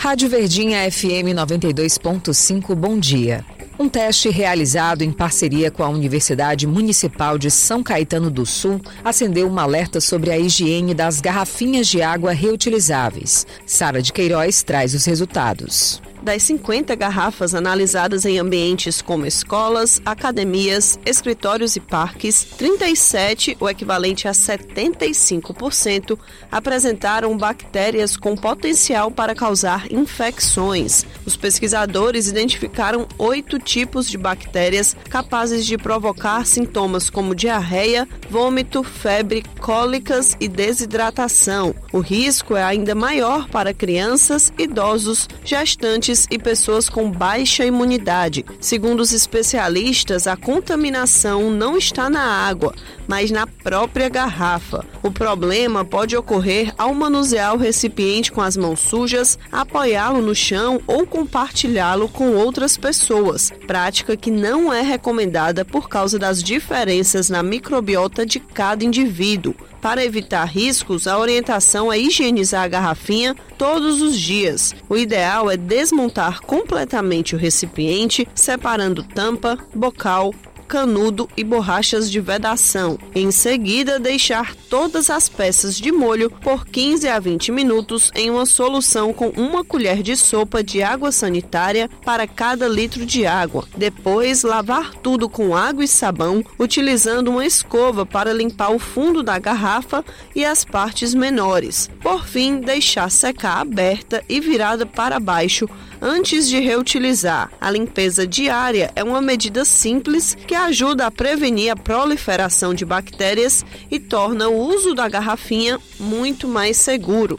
Rádio Verdinha FM 92.5, bom dia. Um teste realizado em parceria com a Universidade Municipal de São Caetano do Sul acendeu um alerta sobre a higiene das garrafinhas de água reutilizáveis. Sara de Queiroz traz os resultados. Das 50 garrafas analisadas em ambientes como escolas, academias, escritórios e parques, 37, o equivalente a 75%, apresentaram bactérias com potencial para causar infecções. Os pesquisadores identificaram 8 tipos de bactérias capazes de provocar sintomas como diarreia, vômito, febre, cólicas e desidratação. O risco é ainda maior para crianças, idosos, gestantes e pessoas com baixa imunidade. Segundo os especialistas, a contaminação não está na água, mas na própria garrafa. O problema pode ocorrer ao manusear o recipiente com as mãos sujas, apoiá-lo no chão ou compartilhá-lo com outras pessoas, prática que não é recomendada por causa das diferenças na microbiota de cada indivíduo. Para evitar riscos, a orientação é higienizar a garrafinha todos os dias. O ideal é desmontar completamente o recipiente, separando tampa, bocal, canudo e borrachas de vedação. Em seguida, deixar todas as peças de molho por 15 a 20 minutos em uma solução com 1 colher de sopa de água sanitária para cada litro de água. Depois, lavar tudo com água e sabão, utilizando uma escova para limpar o fundo da garrafa e as partes menores. Por fim, deixar secar aberta e virada para baixo antes de reutilizar. A limpeza diária é uma medida simples que ajuda a prevenir a proliferação de bactérias e torna o uso da garrafinha muito mais seguro.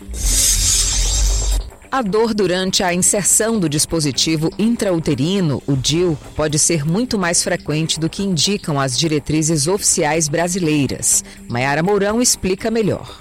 A dor durante a inserção do dispositivo intrauterino, o DIU, pode ser muito mais frequente do que indicam as diretrizes oficiais brasileiras. Maiara Mourão explica melhor.